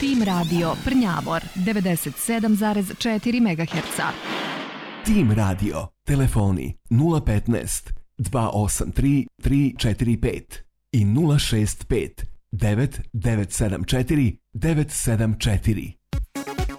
Tim Radio Prnjavor 97,4 MHz. Tim Radio, telefoni 015 283 345 i 065 9974 974.